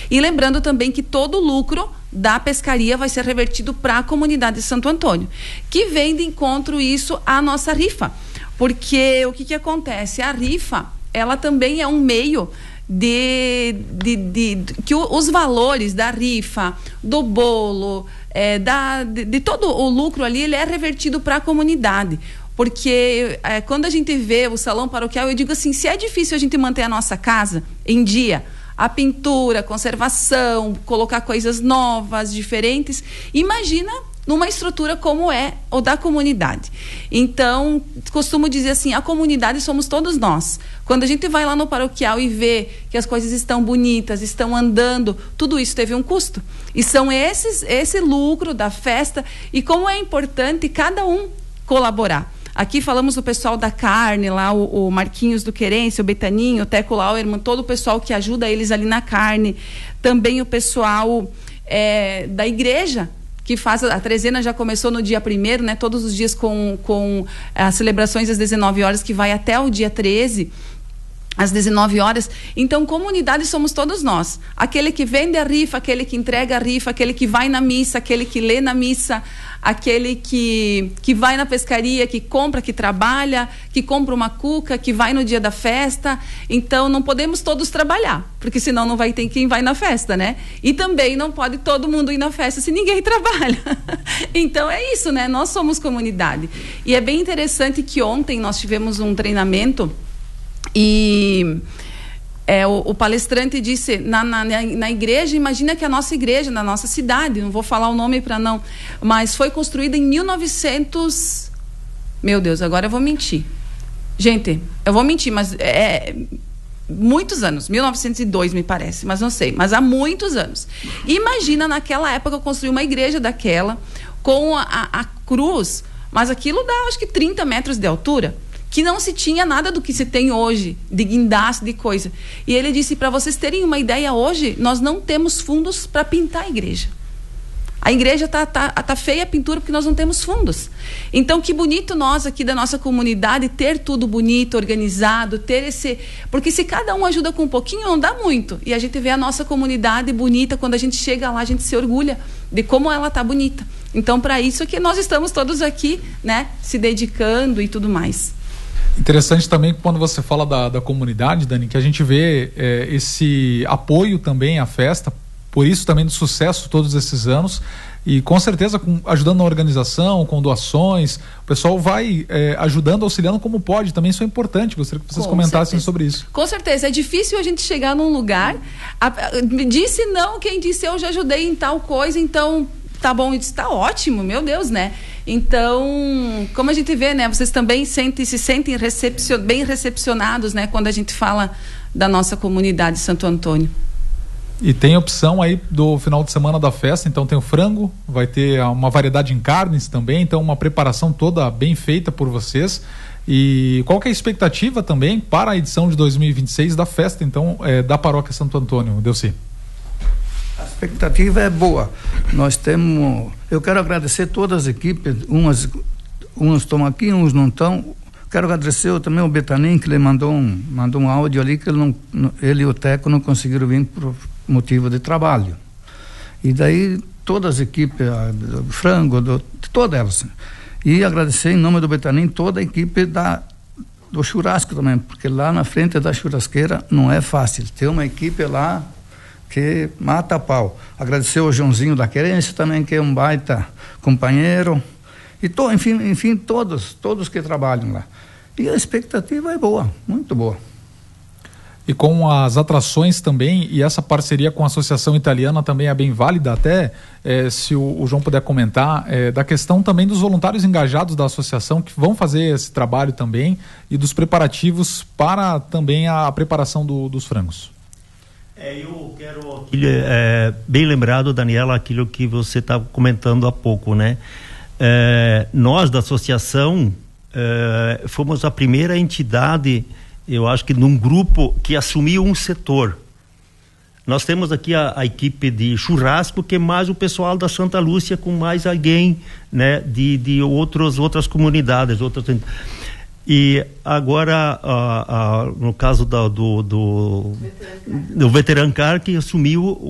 E lembrando também que todo o lucro da pescaria vai ser revertido para a comunidade de Santo Antônio, que vem de encontro isso à nossa rifa. Porque o que acontece? A rifa, ela também é um meio que os valores da rifa, do bolo, de todo o lucro ali, ele é revertido para a comunidade. Porque quando a gente vê o salão paroquial, eu digo assim, se é difícil a gente manter a nossa casa em dia, a pintura, a conservação, colocar coisas novas, diferentes, imagina numa estrutura como é o da comunidade. Então, costumo dizer assim, a comunidade somos todos nós. Quando a gente vai lá no paroquial e vê que as coisas estão bonitas, estão andando, tudo isso teve um custo. E são esse lucro da festa, e como é importante cada um colaborar. Aqui falamos do pessoal da carne, lá o Marquinhos do Querência, o Betaninho, o Teco Lauerman, todo o pessoal que ajuda eles ali na carne. Também o pessoal da igreja, que faz, a trezena já começou no dia 1º, né? Todos os dias com as celebrações às 19 horas, que vai até o dia 13, às 19 horas. Então, comunidade somos todos nós. Aquele que vende a rifa, aquele que entrega a rifa, aquele que vai na missa, aquele que lê na missa, aquele que vai na pescaria, que compra, que trabalha, que compra uma cuca, que vai no dia da festa. Então, não podemos todos trabalhar, porque senão não vai ter quem vai na festa, né? E também não pode todo mundo ir na festa se ninguém trabalha. Então, é isso, né? Nós somos comunidade. E é bem interessante que ontem nós tivemos um treinamento e o palestrante disse na igreja, imagina que a nossa igreja, na nossa cidade, não vou falar o nome para não, mas foi construída em 1900, meu Deus, agora eu vou mentir, gente, eu vou mentir, mas muitos anos, 1902 me parece, mas não sei, mas há muitos anos. Imagina naquela época construir uma igreja daquela com a cruz, mas aquilo dá acho que 30 metros de altura, que não se tinha nada do que se tem hoje, de guindaste, de coisa. E ele disse, para vocês terem uma ideia, hoje nós não temos fundos para pintar a igreja. A igreja tá feia a pintura porque nós não temos fundos. Então, que bonito nós aqui da nossa comunidade ter tudo bonito, organizado, ter porque se cada um ajuda com um pouquinho, não dá muito. E a gente vê a nossa comunidade bonita, quando a gente chega lá, a gente se orgulha de como ela tá bonita. Então, para isso que nós estamos todos aqui, né, se dedicando e tudo mais. Interessante também quando você fala da comunidade, Dani, que a gente vê esse apoio também à festa, por isso também do sucesso todos esses anos, e com certeza ajudando na organização, com doações, o pessoal vai ajudando, auxiliando como pode, também isso é importante, gostaria que vocês comentassem sobre isso. Com certeza, é difícil a gente chegar num lugar, disse não, quem disse eu já ajudei em tal coisa, então tá bom, está ótimo, meu Deus, né? Então, como a gente vê, né? Vocês também se sentem bem recepcionados, né? Quando a gente fala da nossa comunidade Santo Antônio. E tem opção aí do final de semana da festa, então tem o frango, vai ter uma variedade em carnes também, então uma preparação toda bem feita por vocês. E qual que é a expectativa também para a edição de 2026 da festa, então, da Paróquia Santo Antônio, Delci? A expectativa é boa. Nós temos. Eu quero agradecer todas as equipes, umas estão aqui, uns não estão. Quero agradecer também ao Betanin, que ele mandou um áudio ali, que ele e o Teco não conseguiram vir por motivo de trabalho. E daí todas as equipes, do frango, todas elas. E agradecer em nome do Betanin toda a equipe do churrasco também, porque lá na frente da churrasqueira não é fácil. Tem uma equipe lá que mata a pau. Agradecer ao Joãozinho da Querência também, que é um baita companheiro. E enfim, todos que trabalham lá. E a expectativa é boa, muito boa. E com as atrações também, e essa parceria com a Associação Italiana também é bem válida, até se o João puder comentar, da questão também dos voluntários engajados da associação que vão fazer esse trabalho também, e dos preparativos para também a preparação dos frangos. Eu quero, bem lembrado, Daniela, aquilo que você estava comentando há pouco, né? Nós da associação fomos a primeira entidade, eu acho que num grupo que assumiu um setor. Nós temos aqui a equipe de churrasco, que é mais o pessoal da Santa Lúcia, com mais alguém, né, de outras comunidades, E agora, no caso do Veteran Car, que assumiu